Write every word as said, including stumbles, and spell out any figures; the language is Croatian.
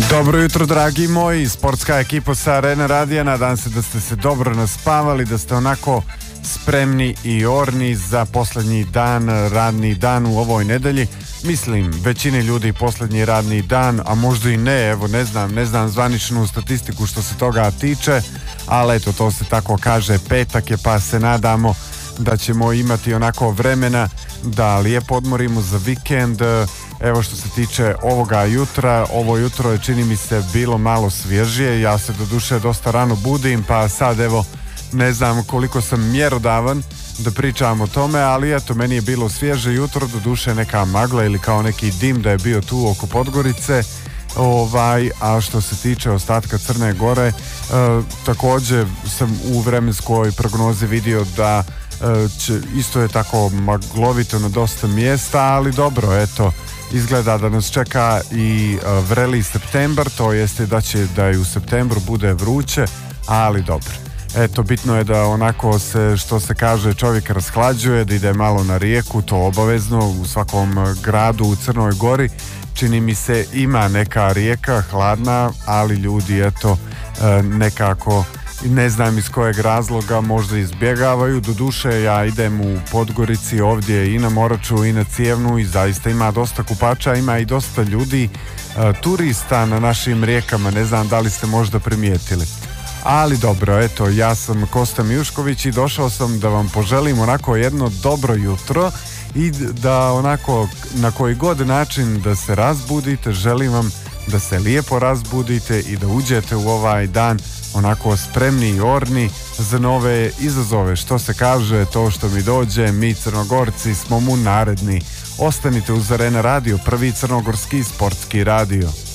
Dobro jutro, dragi moji, sportska ekipa sa Arena Radija. Nadam se da ste se dobro naspavali, da ste onako spremni i orni za posljednji dan, radni dan u ovoj nedelji. Mislim, većini ljudi posljednji radni dan, a možda i ne, evo ne znam, ne znam zvaničnu statistiku što se toga tiče, ali eto, to se tako kaže, petak je, pa se nadamo da ćemo imati onako vremena da lijepo odmorimo za vikend. Evo što se tiče ovoga jutra, ovo jutro je, čini mi se, bilo malo svježije, ja se doduše dosta rano budim, pa sad evo ne znam koliko sam mjerodavan da pričam o tome, ali eto, meni je bilo svježe jutro, doduše neka magla ili kao neki dim da je bio tu oko Podgorice. Ovaj, a što se tiče ostatka Crne Gore, e, također sam u vremenskoj prognozi vidio da e, će, isto je tako maglovito na dosta mjesta, ali dobro, eto, izgleda da nas čeka i e, vreli septembar, to jeste da će da i u septembru bude vruće, ali dobro. Eto, bitno je da onako se, što se kaže, čovjek rashlađuje, da ide malo na rijeku, to obavezno u svakom gradu u Crnoj Gori. Čini mi se ima neka rijeka hladna, ali ljudi eto nekako, ne znam iz kojeg razloga, možda izbjegavaju. Doduše ja idem u Podgorici ovdje i na Moraču i na Cijevnu i zaista ima dosta kupača, ima i dosta ljudi, turista na našim rijekama, ne znam da li ste možda primijetili. Ali dobro, eto, ja sam Kosta Mijušković i došao sam da vam poželim onako jedno dobro jutro i da onako na koji god način da se razbudite, želim vam da se lijepo razbudite i da uđete u ovaj dan onako spremni i orni za nove izazove. Što se kaže, to što mi dođe, mi Crnogorci smo mu naredni. Ostanite uz Arena Radio, prvi crnogorski sportski radio.